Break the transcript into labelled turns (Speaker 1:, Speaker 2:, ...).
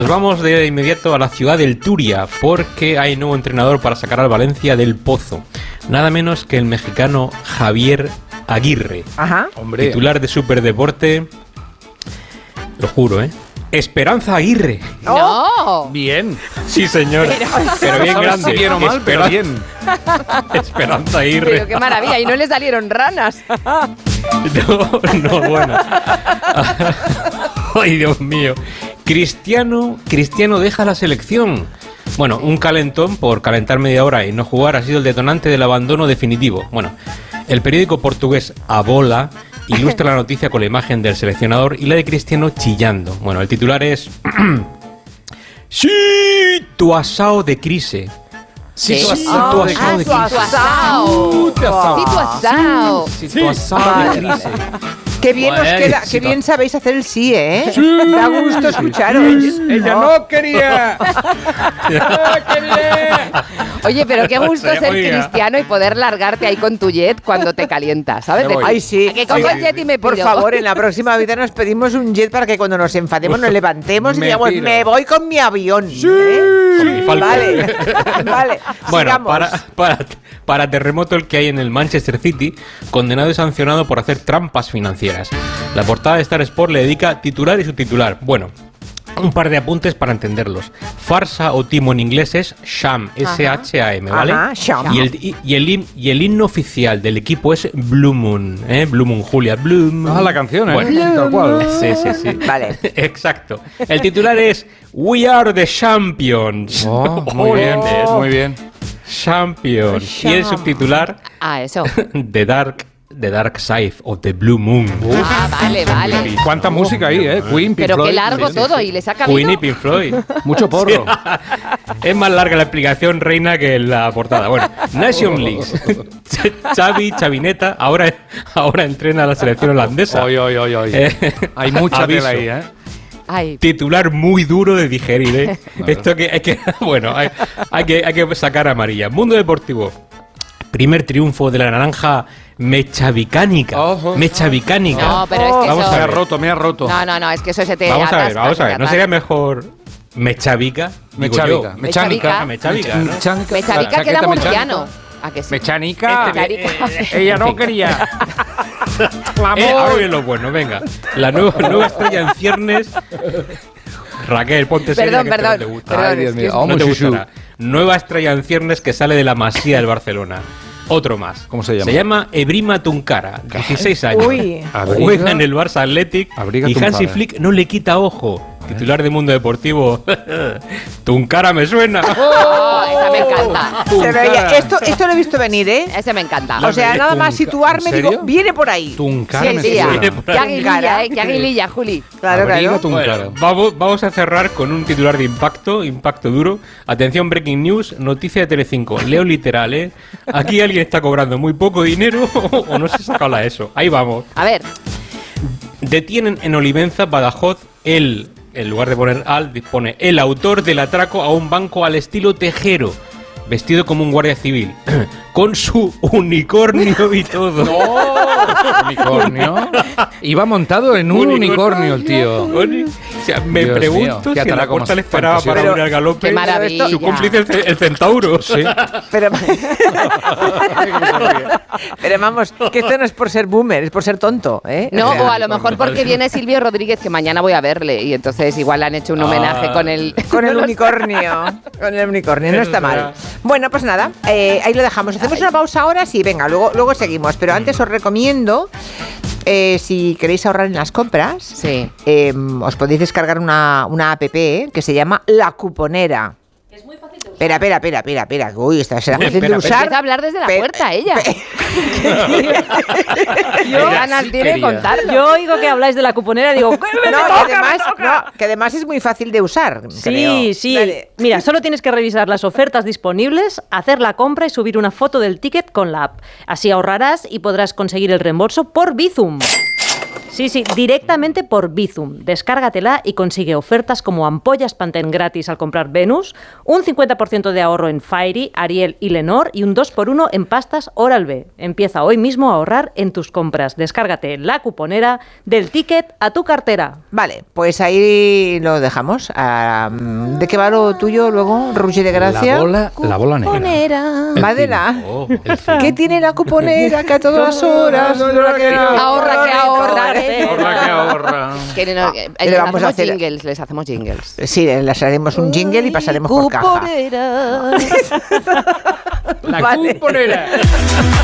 Speaker 1: Nos vamos de inmediato a la ciudad del Turia, porque hay nuevo entrenador para sacar al Valencia del pozo. Nada menos que el mexicano Javier Aguirre.
Speaker 2: Ajá.
Speaker 3: Hombre.
Speaker 1: Titular de Superdeporte. Lo juro, Esperanza Aguirre.
Speaker 4: ¡No!
Speaker 3: Bien.
Speaker 1: Sí, señor. Pero bien
Speaker 3: No sabes
Speaker 1: grande.
Speaker 3: si bien o mal, pero bien.
Speaker 1: Esperanza Aguirre.
Speaker 4: Pero qué maravilla, y no le salieron ranas.
Speaker 1: No, bueno. Ay, Dios mío. Cristiano deja la selección. Bueno, un calentón por calentar media hora y no jugar ha sido el detonante del abandono definitivo. Bueno, el periódico portugués A Bola ilustra la noticia con la imagen del seleccionador y la de Cristiano chillando. Bueno, el titular es Sí, tu asao de crise.
Speaker 4: Situação de crise.
Speaker 2: Qué bien nos queda, qué bien sabéis hacer el sí, ¿eh? Da gusto escucharos.
Speaker 3: Ella no quería.
Speaker 4: Oye, pero qué gusto ser
Speaker 1: Oiga.
Speaker 4: cristiano y poder largarte ahí con tu jet cuando te calientas, ¿sabes?
Speaker 3: Me voy.
Speaker 2: Ay, sí.
Speaker 4: ¿A que cojo el jet y me
Speaker 2: Por
Speaker 4: pido?
Speaker 2: favor, en la próxima vida nos pedimos un jet para que cuando nos enfademos nos levantemos y
Speaker 3: Me
Speaker 2: digamos,
Speaker 3: piro.
Speaker 2: me voy con mi avión.
Speaker 1: Con mi Falcon.
Speaker 2: Vale.
Speaker 1: Bueno,
Speaker 2: sigamos.
Speaker 1: para terremoto el que hay en el Manchester City, condenado y sancionado por hacer trampas financieras. La portada de Star Sport le dedica titular y subtitular. Bueno, un par de apuntes para entenderlos. Farsa o timo en inglés es sham, S-H-A-M, ¿vale?
Speaker 2: Ajá, sham.
Speaker 1: Y el himno oficial del equipo es Blue Moon, Blue Moon, Julia, Blue Moon.
Speaker 3: Ah, la canción, ¿eh?
Speaker 1: Bueno,
Speaker 3: Tal cual.
Speaker 1: sí.
Speaker 2: Vale.
Speaker 1: Exacto. El titular es We are the champions.
Speaker 3: Oh, muy bien, muy bien.
Speaker 1: Champions. Y el subtitular
Speaker 4: Ah, eso.
Speaker 1: The Dark Side of the Blue Moon.
Speaker 4: Ah, vale.
Speaker 3: Cuánta música ahí, ¿eh? Queen, Pink
Speaker 4: Pero qué
Speaker 3: Floyd.
Speaker 4: largo
Speaker 3: Sí,
Speaker 4: todo,
Speaker 3: sí.
Speaker 4: y les ha
Speaker 1: Queen y
Speaker 4: cabido.
Speaker 1: Pink Floyd.
Speaker 3: Mucho porro.
Speaker 1: Es más larga la explicación, Reina, que la portada. Bueno, Nation League. Chavineta ahora entrena a la selección holandesa.
Speaker 3: Oy. Hay mucha
Speaker 1: Aviso.
Speaker 3: tela ahí, ¿eh?
Speaker 4: Ay,
Speaker 1: Titular muy duro de digerir, ¿eh? Esto que hay que bueno, hay que sacar amarilla. Mundo Deportivo. Primer triunfo de la naranja mechavicánica.
Speaker 3: Ojo.
Speaker 1: Mechavicánica.
Speaker 4: no, pero es que
Speaker 1: Vamos
Speaker 4: eso...
Speaker 1: a
Speaker 3: Me ha
Speaker 1: ver.
Speaker 3: roto.
Speaker 4: No, es que eso se te
Speaker 1: Vamos a ver.
Speaker 4: atasca.
Speaker 1: ¿No sería mejor mechavica?
Speaker 3: Mechavica.
Speaker 4: Mechavica.
Speaker 1: Mechavica, ¿no?
Speaker 4: Mechavica queda murciano. ¿A que sí?
Speaker 3: Mechanica.
Speaker 4: Mechanica.
Speaker 3: Ella no quería.
Speaker 1: Ahora viene lo bueno, venga. La nueva estrella en ciernes. Raquel, ponte seria, que esto no te gusta.
Speaker 4: Perdón,
Speaker 3: Ay, Dios mío.
Speaker 4: excuse
Speaker 1: No
Speaker 3: Vamos,
Speaker 1: te
Speaker 3: Shushu.
Speaker 1: gustará. Nueva estrella en ciernes que sale de la Masía del Barcelona. Otro más.
Speaker 3: ¿Cómo se llama?
Speaker 1: Se llama Ebrima Tuncara, 16 años.
Speaker 2: Uy.
Speaker 1: Juega en el Barça Athletic
Speaker 3: Abriga
Speaker 1: y Hansi
Speaker 3: Tunkara.
Speaker 1: Flick no le quita ojo. Titular de Mundo Deportivo. Tuncara me suena.
Speaker 4: Oh, esa me encanta.
Speaker 2: Se veía. Esto lo he visto venir, ¿eh?
Speaker 4: Ese me encanta.
Speaker 2: O sea, nada más situarme,
Speaker 3: ¿En serio?
Speaker 2: digo, viene por ahí.
Speaker 3: Tuncara
Speaker 4: Sí,
Speaker 3: me
Speaker 4: tía.
Speaker 3: suena.
Speaker 4: Qué aguililla, qué aguililla, Juli.
Speaker 2: Claro,
Speaker 3: Abriga
Speaker 2: claro.
Speaker 3: Tunkara.
Speaker 1: Bueno, vamos a cerrar con un titular de impacto duro. Atención, breaking news, noticia de Telecinco. Leo literal, ¿eh? Aquí alguien está cobrando muy poco dinero o no se saca la ESO. Ahí vamos.
Speaker 4: A ver,
Speaker 1: Detienen en Olivenza, Badajoz, en lugar de poner dispone el autor del atraco a un banco al estilo Tejero, vestido como un guardia civil, con su unicornio y todo.
Speaker 3: Unicornio. Iba montado en un unicornio el tío.
Speaker 1: O sea, me
Speaker 3: Dios
Speaker 1: pregunto
Speaker 3: mío, qué
Speaker 1: si en la
Speaker 3: atraco
Speaker 1: puerta
Speaker 3: más
Speaker 1: le esperaba para
Speaker 3: fantasioso.
Speaker 1: unir al galope
Speaker 4: Qué maravilla.
Speaker 1: su cómplice el centauro.
Speaker 3: Sí.
Speaker 2: Pero vamos, que esto no es por ser boomer, es por ser tonto, ¿eh?
Speaker 4: no,
Speaker 2: O sea,
Speaker 4: o a lo mejor porque viene Silvio Rodríguez, que mañana voy a verle, y entonces igual le han hecho un homenaje con el...
Speaker 2: Con el unicornio. Con el unicornio, no está mal. Bueno, pues nada, ahí lo dejamos. Hacemos una pausa ahora, sí, venga, luego seguimos. Pero antes os recomiendo, si queréis ahorrar en las compras,
Speaker 4: Sí.
Speaker 2: os podéis descargar una app que se llama La Cuponera. Es muy fácil de usar. Espera. Uy, esta será fácil de
Speaker 1: Espera,
Speaker 2: usar.
Speaker 4: Empieza a hablar desde la
Speaker 2: Pe-
Speaker 4: puerta, ella.
Speaker 1: Yo
Speaker 4: Qué ganas tiene de contarlo.
Speaker 5: Yo oigo que habláis de la cuponera y digo,
Speaker 2: No, que además es muy fácil de usar. creo.
Speaker 5: sí.
Speaker 2: Dale.
Speaker 5: Mira, solo tienes que revisar las ofertas disponibles, hacer la compra y subir una foto del ticket con la app. Así ahorrarás y podrás conseguir el reembolso por Bizum. Sí, directamente por Bizum. Descárgatela y consigue ofertas como ampollas Pantene gratis al comprar Venus, un 50% de ahorro en Fairy, Ariel y Lenor y un 2x1 en pastas Oral-B. Empieza hoy mismo a ahorrar en tus compras. Descárgate la cuponera del ticket a tu cartera.
Speaker 2: Vale, pues ahí lo dejamos. ¿De qué va lo tuyo luego, Rugi de Gracia?
Speaker 3: La bola negra.
Speaker 2: Madela,
Speaker 1: Oh,
Speaker 2: ¿qué tiene la cuponera que a todas las horas?
Speaker 4: Ahorra, que ahorra. Que
Speaker 2: Le vamos a hacer-
Speaker 4: jingles, les hacemos jingles.
Speaker 2: Sí, les haremos un jingle y pasaremos por caja.
Speaker 3: La
Speaker 2: Vale.
Speaker 3: cuponera.